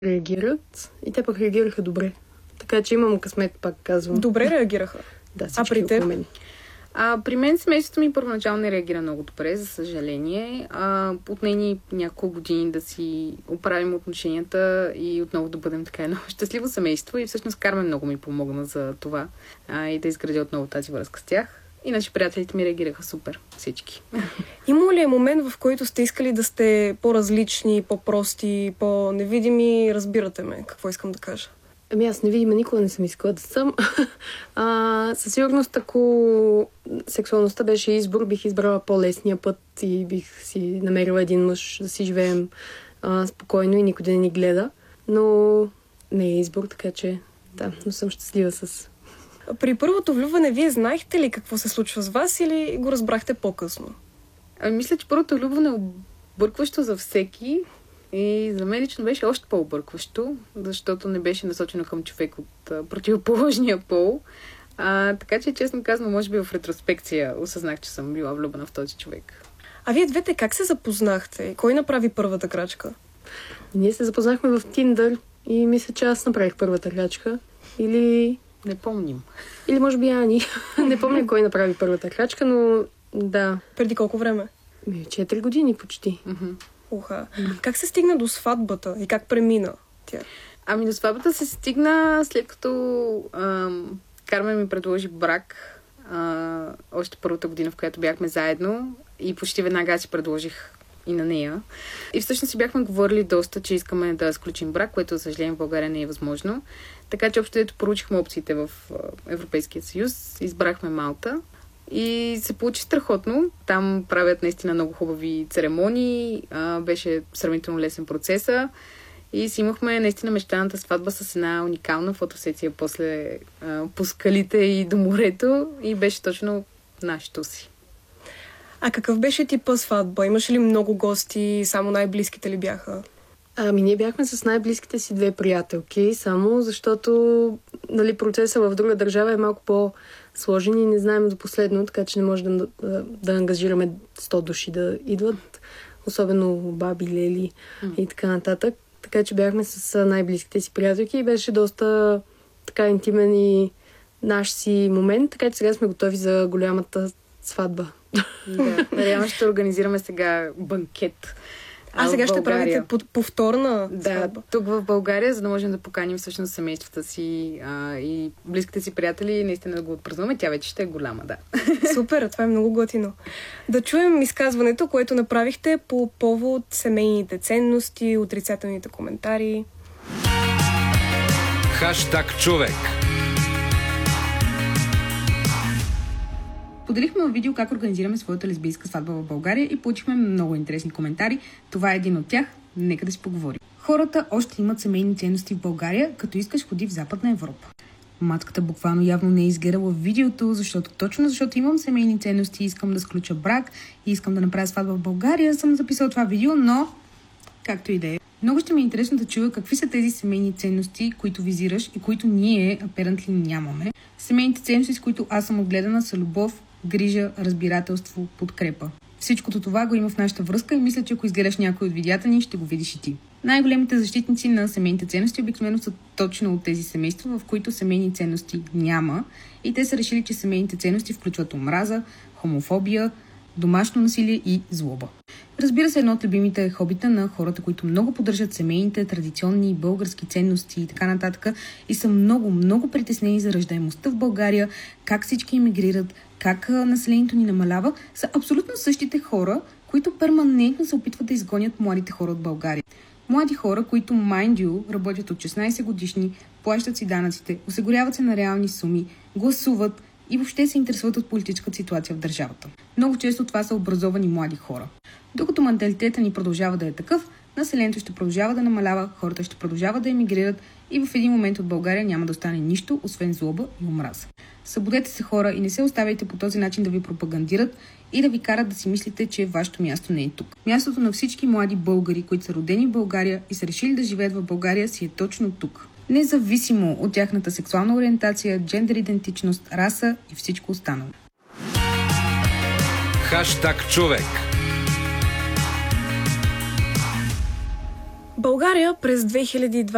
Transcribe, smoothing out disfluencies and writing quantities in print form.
реагират и те пък реагираха добре. Така че имам късмет, пак казвам. Добре реагираха? Да, всички при теб? около мен. При мен семейството ми първоначално не реагира много добре, за съжаление. Отне ни няколко години да си оправим отношенията и отново да бъдем така едно щастливо семейство. И всъщност Кармен много ми помогна за това и да изградя отново тази връзка с тях. Иначе приятелите ми реагираха супер. Всички. Има ли момент, в който сте искали да сте по-различни, по-прости, по-невидими? Разбирате ме, какво искам да кажа? Аз невидима никога не съм искала да съм. Със сигурност, ако сексуалността беше избор, бих избрала по-лесния път и бих си намерила един мъж да си живеем спокойно и никой да не ни гледа. Но не е избор, така че да, но съм щастлива с... При първото влюбване вие знаехте ли какво се случва с вас или го разбрахте по-късно? Мисля, че първото влюбване е объркващо за всеки. И за мен лично беше още по-объркващо, защото не беше насочено към човек от противоположния пол. Така че, честно казано, може би в ретроспекция осъзнах, че съм била влюбена в този човек. А вие двете как се запознахте? Кой направи първата крачка? Ние се запознахме в Tinder и мисля, че аз направих първата крачка. Или... Не помним. Или може би Ани. Не помня кой направи първата крачка, но да. Преди колко време? 4 години почти. Уха. Как се стигна до сватбата и как премина тя? До сватбата се стигна след като Кармен ми предложи брак още първата година, в която бяхме заедно и почти веднага си предложих и на нея. И всъщност си бяхме говорили доста, че искаме да сключим брак, което, за съжаление, в България не е възможно. Така че общо дето проучихме опциите в Европейския съюз, избрахме Малта. И се получи страхотно. Там правят наистина много хубави церемонии. Беше сравнително лесен процеса. И си имахме наистина мечтаната сватба с една уникална фотосесия после по скалите и до морето. И беше точно нашето си. А какъв беше типа сватба? Имаше ли много гости? Само най-близките ли бяха? Ние бяхме с най-близките си 2 приятелки, само защото процесът в друга държава е малко по-сложен и не знаем до последно, така че не може да ангажираме 100 души да идват, особено баби, лели и така нататък. Така че бяхме с най-близките си приятелки и беше доста така интимен и наш си момент, така че сега сме готови за голямата сватба. Да, реално ще организираме сега банкет. Сега ще правите повторна сватба? Да, тук в България, за да можем да поканим всъщност семействата си и близките си приятели, наистина да го отпразнуваме. Тя вече ще е голяма, да. Супер, това е много готино. Да чуем изказването, което направихте по повод семейните ценности, отрицателните коментари. Хаштаг човек. Поделихме във видео как организираме своята лесбийска сватба в България и получихме много интересни коментари. Това е един от тях. Нека да си поговорим. Хората още имат семейни ценности в България, като искаш ходи в Западна Европа. Матката буквално явно не е изгърала в видеото, защото имам семейни ценности, искам да сключа брак и искам да направя сватба в България, съм записала това видео, но както и да е. Много ще ми е интересно да чуя какви са тези семейни ценности, които визираш и които ние, apparently, нямаме. Семейните ценности, с които аз съм отгледана, са любов, грижа, разбирателство, подкрепа. Всичкото това го има в нашата връзка и мисля, че ако изгледаш някой от видеята ни, ще го видиш и ти. Най-големите защитници на семейните ценности обикновено са точно от тези семейства, в които семейни ценности няма и те са решили, че семейните ценности включват омраза, хомофобия, домашно насилие и злоба. Разбира се, едно от любимите хобита на хората, които много поддържат семейните, традиционни български ценности и така нататък и са много притеснени за раждаемостта в България, как всички емигрират, как населението ни намалява, са абсолютно същите хора, които перманентно се опитват да изгонят младите хора от България. Млади хора, които, mind you, работят от 16 годишни, плащат си данъците, осигуряват се на реални суми, гласуват и въобще се интересуват от политическата ситуация в държавата. Много често това са образовани млади хора. Докато менталитета ни продължава да е такъв, населението ще продължава да намалява, хората ще продължават да емигрират и в един момент от България няма да остане нищо, освен злоба и омраза. Събудете се, хора, и не се оставяйте по този начин да ви пропагандират и да ви карат да си мислите, че вашето място не е тук. Мястото на всички млади българи, които са родени в България и са решили да живеят в България, си е точно тук. Независимо от тяхната сексуална ориентация, джендър идентичност, раса и всичко останало. Хаштаг човек. България през 2020